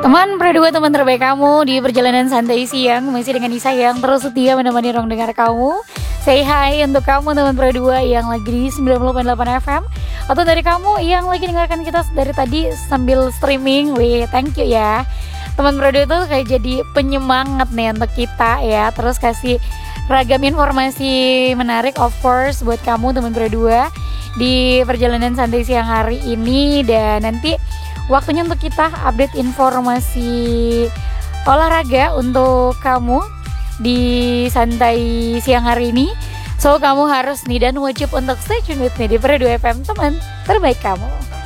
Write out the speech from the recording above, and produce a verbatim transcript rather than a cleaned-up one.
Teman berdua, teman terbaik kamu di perjalanan santai siang, masih dengan Nisa yang terus setia menemani ruang dengar kamu. Say hi untuk kamu teman berdua yang lagi di sembilan puluh delapan F M, atau dari kamu yang lagi dengarkan kita dari tadi sambil streaming. Wih, thank you ya. Teman berdua itu kayak jadi penyemangat nih untuk kita ya. Terus kasih ragam informasi menarik of course buat kamu teman berdua di perjalanan santai siang hari ini. Dan nanti waktunya untuk kita update informasi olahraga untuk kamu di santai siang hari ini. So kamu harus nih dan wajib untuk stay tune with me di Perdua F M, teman terbaik kamu.